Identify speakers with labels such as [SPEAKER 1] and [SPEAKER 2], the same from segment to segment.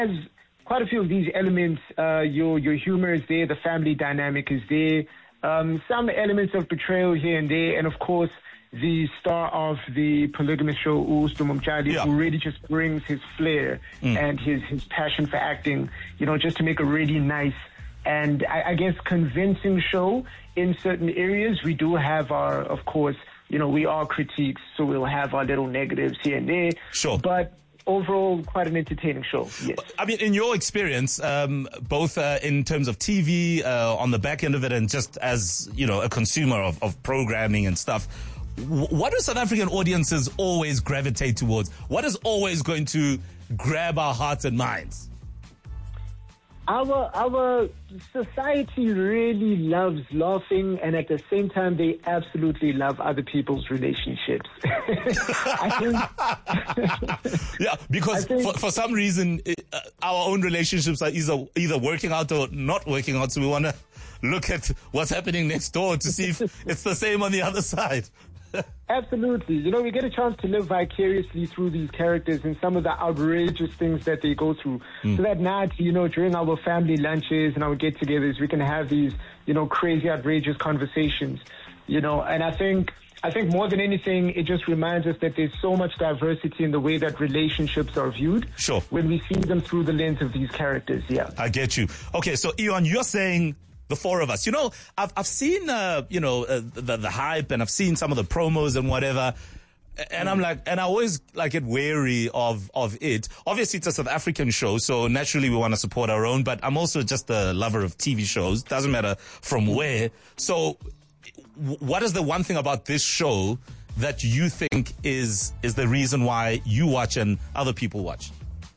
[SPEAKER 1] has quite a few of these elements. Your humor is there, the family dynamic is there, some elements of betrayal here and there, and of course, the star of the polygamous show, Usto Mumchadi, who really just brings his flair and his passion for acting, just to make a really nice and I guess convincing show in certain areas. We do have our, of course, we are critiques, so we'll have our little negatives here and there.
[SPEAKER 2] Sure.
[SPEAKER 1] But overall, quite an entertaining show, yes.
[SPEAKER 2] I mean, in your experience, both in terms of TV, on the back end of it, and just as, a consumer of programming and stuff, what do South African audiences always gravitate towards? What is always going to grab our hearts and minds?
[SPEAKER 1] Our society really loves laughing, and at the same time, they absolutely love other people's relationships.
[SPEAKER 2] Yeah, because for some reason, our own relationships are either working out or not working out, so we want to look at what's happening next door to see if it's the same on the other side.
[SPEAKER 1] Absolutely. We get a chance to live vicariously through these characters and some of the outrageous things that they go through. So that night, during our family lunches and our get-togethers, we can have these, crazy, outrageous conversations, and I think more than anything, it just reminds us that there's so much diversity in the way that relationships are viewed. Sure. When we see them through the lens of these characters, yeah.
[SPEAKER 2] I get you. Okay, so Eon, you're saying the four of us. I've seen, the hype, and I've seen some of the promos and whatever. And I always get wary of it. Obviously, it's a South African show, so naturally we want to support our own, but I'm also just a lover of TV shows. Doesn't matter from where. So what is the one thing about this show that you think is the reason why you watch and other people watch?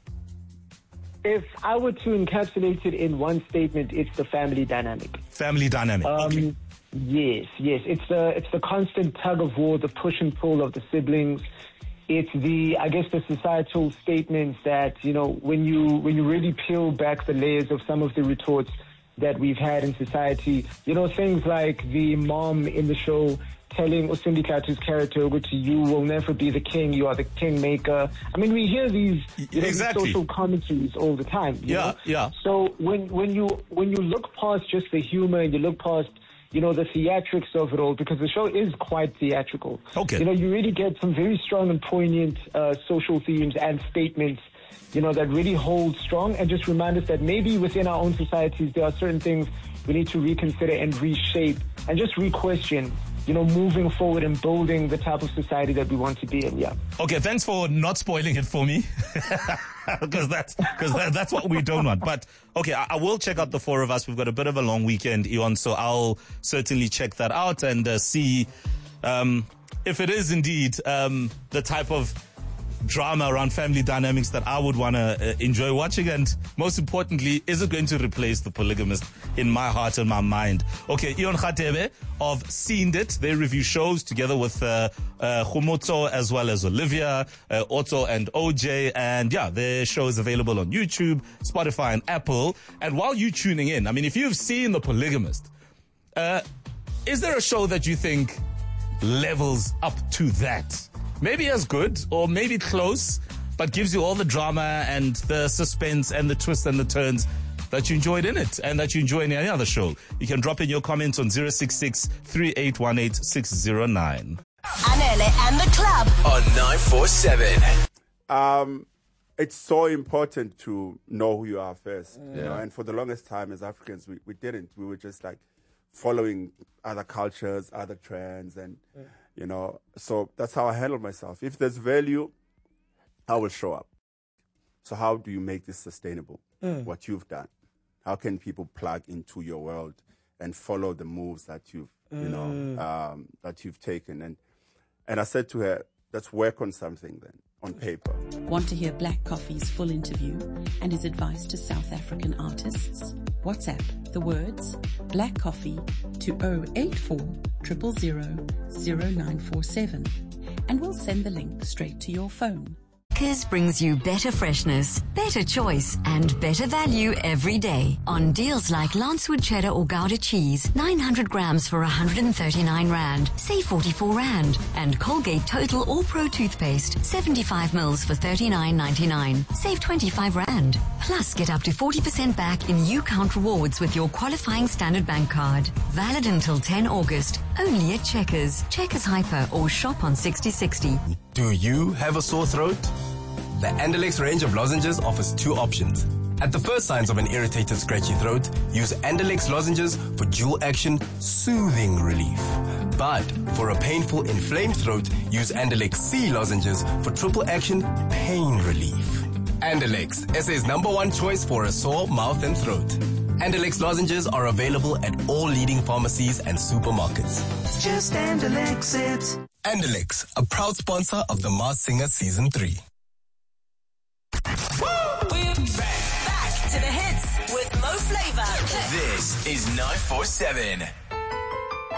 [SPEAKER 1] If I were to encapsulate it in one statement, it's the family dynamic.
[SPEAKER 2] Family dynamic. Okay.
[SPEAKER 1] Yes. It's the constant tug of war, the push and pull of the siblings. It's the societal statements that, when you really peel back the layers of some of the retorts that we've had in society, things like the mom in the show telling Usindika's character, which you will never be the king, you are the kingmaker. I mean, we hear these, these social commentaries all the time.
[SPEAKER 2] Yeah.
[SPEAKER 1] So when you look past just the humor and you look past, the theatrics of it all, because the show is quite theatrical.
[SPEAKER 2] Okay.
[SPEAKER 1] You really get some very strong and poignant social themes and statements, that really hold strong and just remind us that maybe within our own societies there are certain things we need to reconsider and reshape and just re-question, moving forward and building the type of society that we want to be in, yeah.
[SPEAKER 2] Okay, thanks for not spoiling it for me. Because that's what we don't want. But, okay, I will check out the four of us. We've got a bit of a long weekend, Eon, so I'll certainly check that out and see if it is indeed the type of drama around family dynamics that I would want to enjoy watching, and most importantly, is it going to replace The Polygamist in my heart and my mind? Okay, Eon Khatebe of Seen It, they review shows together with Khumotso as well as Olivia, Otto and OJ, and yeah, their show is available on YouTube, Spotify and Apple. And while you're tuning in, I mean, if you've seen The Polygamist, is there a show that you think levels up to that? Maybe as good, or maybe close, but gives you all the drama and the suspense and the twists and the turns that you enjoyed in it and that you enjoy in any other show. You can drop in your comments on 066-3818-609.
[SPEAKER 3] Anele and the club
[SPEAKER 4] on 947.
[SPEAKER 5] It's so important to know who you are first. And for the longest time as Africans, we didn't. We were just following other cultures, other trends, and so that's how I handle myself. If there's value, I will show up. So how do you make this sustainable? What you've done? How can people plug into your world and follow the moves that you've that you've taken? And I said to her, let's work on something then, on paper.
[SPEAKER 6] Want to hear Black Coffee's full interview and his advice to South African artists? WhatsApp the words Black Coffee to 084 000 0947 and we'll send the link straight to your phone.
[SPEAKER 4] Checkers brings you better freshness, better choice, and better value every day. On deals like Lancewood Cheddar or Gouda cheese, 900 grams for 139 Rand, save 44 Rand. And Colgate Total or Pro toothpaste, 75 mils for 39.99, save 25 Rand. Plus, get up to 40% back in UCount rewards with your qualifying Standard Bank card. Valid until 10 August, only at Checkers, Checkers Hyper, or shop on 6060.
[SPEAKER 7] Do you have a sore throat? The Andalex range of lozenges offers 2 options. At the first signs of an irritated, scratchy throat, use Andalex lozenges for dual action, soothing relief. But for a painful, inflamed throat, use Andalex C lozenges for triple action, pain relief. Andalex, SA's #1 choice for a sore mouth and throat. Andalex lozenges are available at all leading pharmacies and supermarkets.
[SPEAKER 8] Just Andalex it.
[SPEAKER 7] Andalex, a proud sponsor of The Masked Singer Season 3.
[SPEAKER 3] We're back to the hits with Mo Flava.
[SPEAKER 8] This is 947.